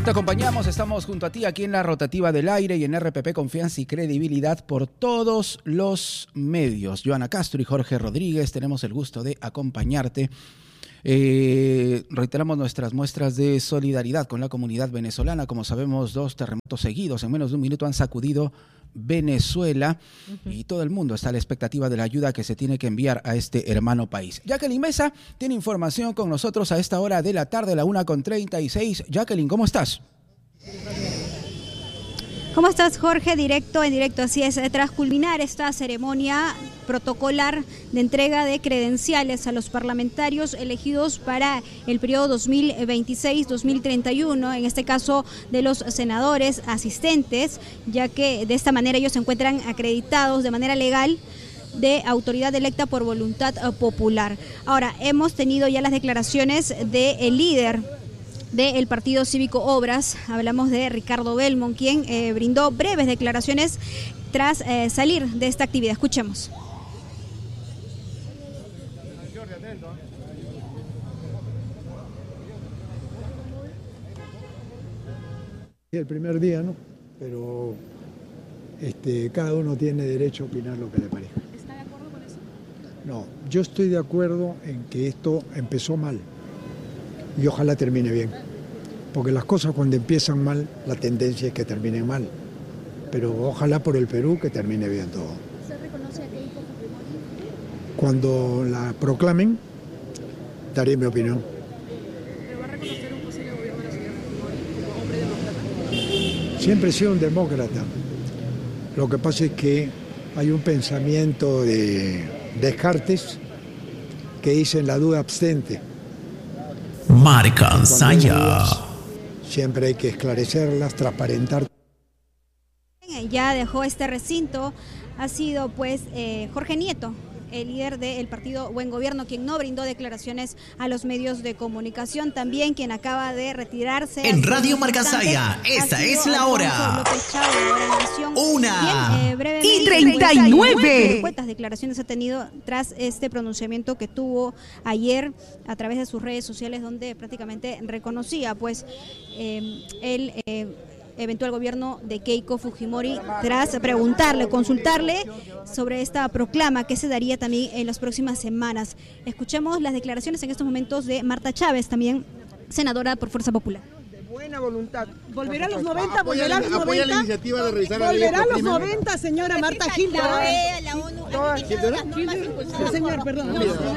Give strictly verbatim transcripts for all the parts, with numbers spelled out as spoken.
Te acompañamos, estamos junto a ti aquí en la rotativa del aire y en R P P Confianza y Credibilidad por todos los medios. Joana Castro y Jorge Rodríguez, tenemos el gusto de acompañarte. Eh, reiteramos nuestras muestras de solidaridad con la comunidad venezolana. Como sabemos, dos terremotos seguidos en menos de un minuto han sacudido Venezuela uh-huh. y todo el mundo está a la expectativa de la ayuda que se tiene que enviar a este hermano país. Jacqueline Mesa tiene información con nosotros a esta hora de la tarde, la una con treinta y seis. Jacqueline, ¿cómo estás? ¿Cómo estás, Jorge? Directo, en directo, así es. Tras culminar esta ceremonia protocolar de entrega de credenciales a los parlamentarios elegidos para el periodo dos mil veintiséis dos mil treinta y uno, en este caso de los senadores asistentes, ya que de esta manera ellos se encuentran acreditados de manera legal de autoridad electa por voluntad popular. Ahora, hemos tenido ya las declaraciones del líder del Partido Cívico Obras, hablamos de Ricardo Belmont, quien eh, brindó breves declaraciones tras eh, salir de esta actividad. Escuchemos. El primer día, ¿no? Pero este, cada uno tiene derecho a opinar lo que le parezca. ¿Está de acuerdo con eso? No, yo estoy de acuerdo en que esto empezó mal. Y ojalá termine bien, porque las cosas cuando empiezan mal, la tendencia es que terminen mal, pero ojalá por el Perú que termine bien todo. ¿Se reconoce a Keiko Fujimori? Cuando la proclamen, daré mi opinión. ¿Pero va a reconocer un posible gobierno de la señora Fujimori como hombre demócrata? Siempre he sido un demócrata, lo que pasa es que hay un pensamiento de Descartes que dice: la duda abstente. Marca Saya. Siempre hay que esclarecerlas, transparentar. Ya dejó este recinto, ha sido pues eh, Jorge Nieto, el líder del partido Buen Gobierno, quien no brindó declaraciones a los medios de comunicación, también quien acaba de retirarse. En Radio Marca Saya, esta es la hora. Una eh, y treinta y nueve. ¿Cuántas declaraciones ha tenido tras este pronunciamiento que tuvo ayer a través de sus redes sociales, donde prácticamente reconocía pues eh, el eh, eventual gobierno de Keiko Fujimori, tras preguntarle, consultarle sobre esta proclama que se daría también en las próximas semanas? Escuchemos las declaraciones en estos momentos de Marta Chávez, también senadora por Fuerza Popular. De buena voluntad. ¿Volverá a los noventa? ¿Volverá a los noventa? Apoya la iniciativa de revisar la ley. ¿Volverá a los noventa, señora Marta Gil? La O E A, la ONU, Sí, señor, perdón.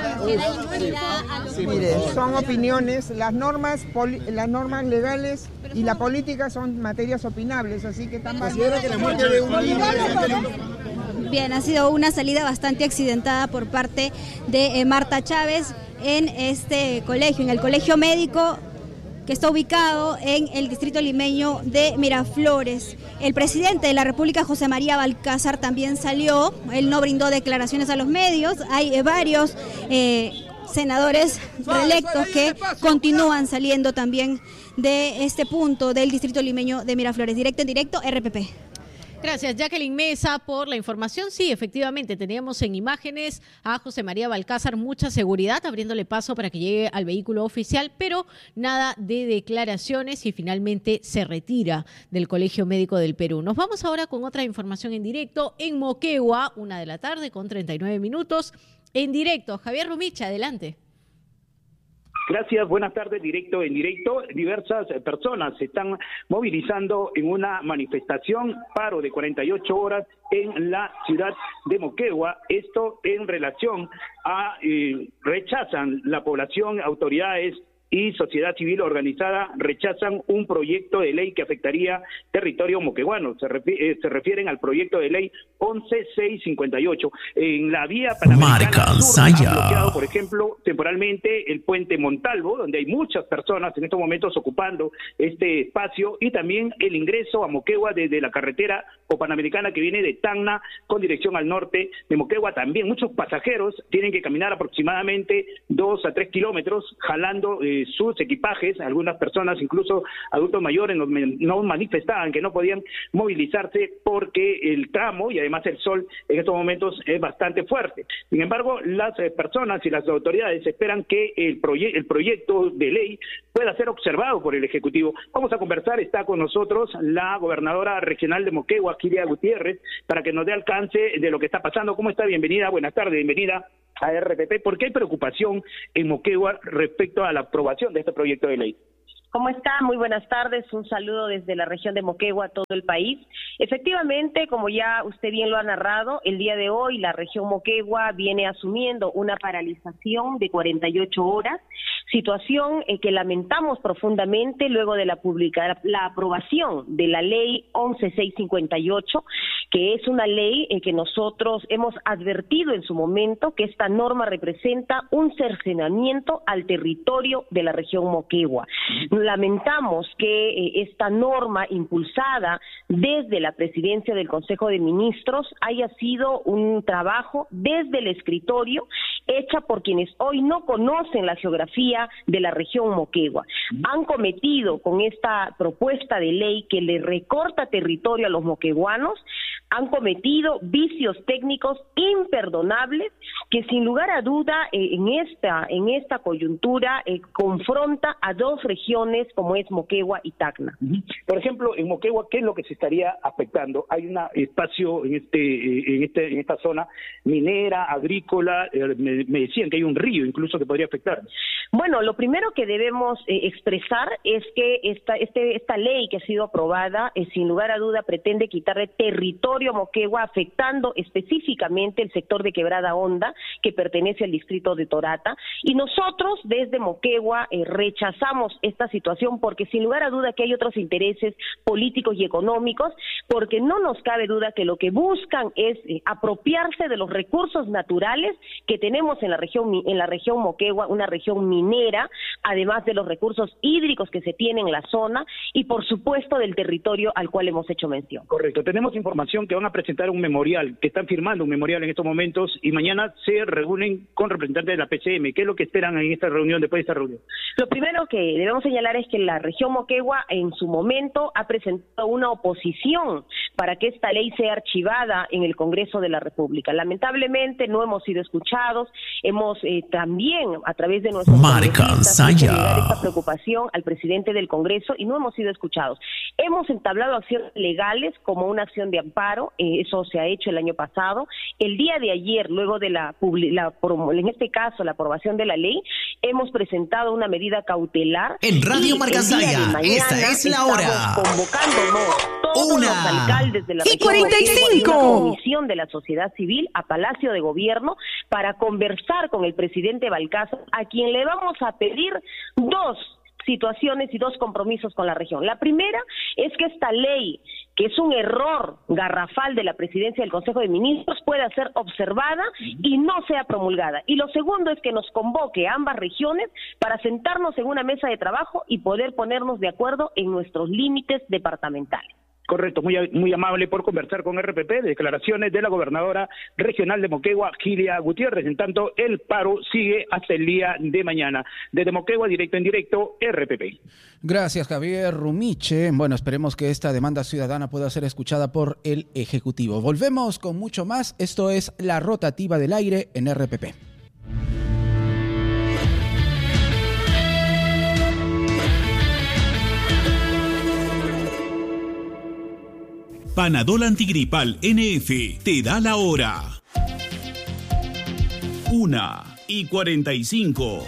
Mire, son opiniones, las normas, poli, las normas legales y la política son materias opinables, así que están Considera que la muerte de un niño. Bien, ha sido una salida bastante accidentada por parte de eh, Marta Chávez en este colegio, en el colegio médico que está ubicado en el distrito limeño de Miraflores. El presidente de la República, José María Balcázar, también salió. Él no brindó declaraciones a los medios. Hay eh, varios eh, senadores reelectos que continúan saliendo también de este punto del distrito limeño de Miraflores. Directo en directo, R P P. Gracias, Jacqueline Mesa, por la información. Sí, efectivamente, teníamos en imágenes a José María Balcázar, mucha seguridad, abriéndole paso para que llegue al vehículo oficial, pero nada de declaraciones y finalmente se retira del Colegio Médico del Perú. Nos vamos ahora con otra información en directo en Moquegua, una de la tarde con treinta y nueve minutos. En directo, Javier Rumicha, adelante. Gracias, buenas tardes, directo en directo. Diversas personas se están movilizando en una manifestación, paro de cuarenta y ocho horas en la ciudad de Moquegua. Esto en relación a, eh, rechazan la población, autoridades y sociedad civil organizada, rechazan un proyecto de ley que afectaría territorio moqueguano. Se, refi eh, se refieren al proyecto de ley once mil seiscientos cincuenta y ocho. En la vía panamericana sur ha bloqueado, por ejemplo, temporalmente el puente Montalvo, donde hay muchas personas en estos momentos ocupando este espacio, y también el ingreso a Moquegua desde la carretera o panamericana que viene de Tacna con dirección al norte de Moquegua. También muchos pasajeros tienen que caminar aproximadamente dos a tres kilómetros jalando eh, eh, sus equipajes. Algunas personas, incluso adultos mayores, no, no manifestaban que no podían movilizarse porque el tramo y además el sol en estos momentos es bastante fuerte. Sin embargo, las eh, personas y las autoridades esperan que el, proye el proyecto de ley pueda ser observado por el Ejecutivo. Vamos a conversar, está con nosotros la gobernadora regional de Moquegua, Kiria Gutiérrez, para que nos dé alcance de lo que está pasando. ¿Cómo está? Bienvenida, buenas tardes, bienvenida a R P P. ¿Por qué hay preocupación en Moquegua respecto a la aprobación de este proyecto de ley? ¿Cómo está? Muy buenas tardes, un saludo desde la región de Moquegua a todo el país. Efectivamente, como ya usted bien lo ha narrado, el día de hoy la región Moquegua viene asumiendo una paralización de cuarenta y ocho horas, situación eh, que lamentamos profundamente luego de la, publica, la aprobación de la ley once mil seiscientos cincuenta y ocho, que es una ley eh, que nosotros hemos advertido en su momento que esta norma representa un cercenamiento al territorio de la región Moquegua. Lamentamos que eh, esta norma impulsada desde la presidencia del Consejo de Ministros haya sido un trabajo desde el escritorio hecha por quienes hoy no conocen la geografía de la región Moquegua. Han cometido con esta propuesta de ley que le recorta territorio a los moqueguanos, han cometido vicios técnicos imperdonables que sin lugar a duda eh, en esta en esta coyuntura eh, confronta a dos regiones como es Moquegua y Tacna. Por ejemplo, en Moquegua, ¿qué es lo que se estaría afectando? Hay un espacio en este en este en esta zona minera, agrícola, eh, me, me decían que hay un río incluso que podría afectar. Bueno, lo primero que debemos eh, expresar es que esta este esta ley que ha sido aprobada eh, sin lugar a duda pretende quitarle territorio a Moquegua, afectando específicamente el sector de Quebrada Honda, que pertenece al distrito de Torata, y nosotros desde Moquegua eh, rechazamos esta situación porque sin lugar a duda que hay otros intereses políticos y económicos, porque no nos cabe duda que lo que buscan es eh, apropiarse de los recursos naturales que tenemos en la región en la región Moquegua, una región minera, además de los recursos hídricos que se tienen en la zona y por supuesto del territorio al cual hemos hecho mención. Correcto, tenemos información que van a presentar un memorial, que están firmando un memorial en estos momentos y mañana se reúnen con representantes de la P C M. ¿Qué es lo que esperan en esta reunión, después de esta reunión? Lo primero que debemos señalar es que la región Moquegua en su momento ha presentado una oposición para que esta ley sea archivada en el Congreso de la República. Lamentablemente no hemos sido escuchados, hemos eh, también a través de nuestros congresistas hecho llegar esta preocupación al presidente del Congreso y no hemos sido escuchados. Hemos entablado acciones legales como una acción de amparo, eh, eso se ha hecho el año pasado. El día de ayer, luego de la, la en este caso la aprobación de la ley, hemos presentado una medida cautelar. En Radio Marcasaya, esta es la hora. Convocándonos todos una. los alcaldes de la región cuarenta y cinco. una comisión de la sociedad civil a Palacio de Gobierno para conversar con el presidente Balcázar, a quien le vamos a pedir dos situaciones y dos compromisos con la región. La primera es que esta ley, que es un error garrafal de la presidencia del Consejo de Ministros, pueda ser observada y no sea promulgada. Y lo segundo es que nos convoque a ambas regiones para sentarnos en una mesa de trabajo y poder ponernos de acuerdo en nuestros límites departamentales. Correcto, muy, muy amable por conversar con R P P. Declaraciones de la gobernadora regional de Moquegua, Kiria Gutiérrez. En tanto, el paro sigue hasta el día de mañana. Desde Moquegua, directo en directo, R P P. Gracias, Javier Rumiche. Bueno, esperemos que esta demanda ciudadana pueda ser escuchada por el Ejecutivo. Volvemos con mucho más. Esto es La Rotativa del Aire en R P P. Panadol Antigripal N F te da la hora. Una y cuarenta y cinco.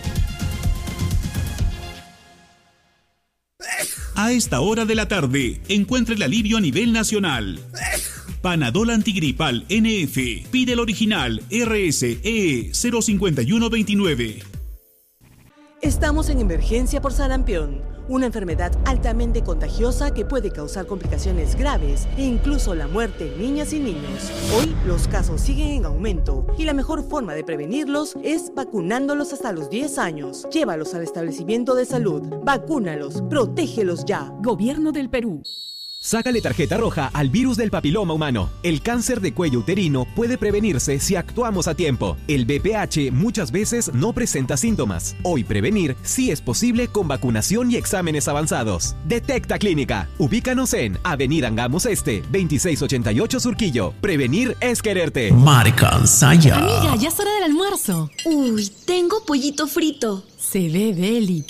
A esta hora de la tarde, encuentra el alivio a nivel nacional. Panadol Antigripal N F. Pide el original R S E cero cinco uno dos nueve. Estamos en emergencia por sarampión, una enfermedad altamente contagiosa que puede causar complicaciones graves e incluso la muerte en niñas y niños. Hoy los casos siguen en aumento y la mejor forma de prevenirlos es vacunándolos hasta los diez años. Llévalos al establecimiento de salud, vacúnalos, protégelos ya. Gobierno del Perú. Sácale tarjeta roja al virus del papiloma humano. El cáncer de cuello uterino puede prevenirse si actuamos a tiempo. El B P H muchas veces no presenta síntomas. Hoy prevenir sí es posible con vacunación y exámenes avanzados. Detecta Clínica. Ubícanos en Avenida Angamos Este, veintiséis ochenta y ocho Surquillo. Prevenir es quererte. Marcansaya. Amiga, ya es hora del almuerzo. Uy, tengo pollito frito. Se ve deli.